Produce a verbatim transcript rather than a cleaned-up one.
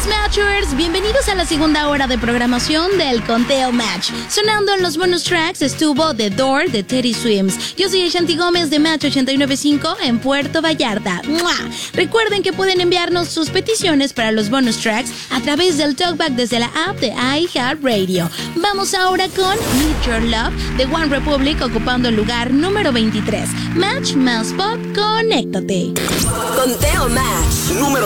Matchers, bienvenidos a la segunda hora de programación del Conteo Match. Sonando en los bonus tracks estuvo The Door de Teddy Swims. Yo soy Shanti Gómez de Match ochenta y nueve punto cinco en Puerto Vallarta. ¡Mua! Recuerden que pueden enviarnos sus peticiones para los bonus tracks a través del talkback desde la app de iHeartRadio. Vamos ahora con Need Your Love de One Republic ocupando el lugar número veintitrés. Match más pop, conéctate. Conteo Match número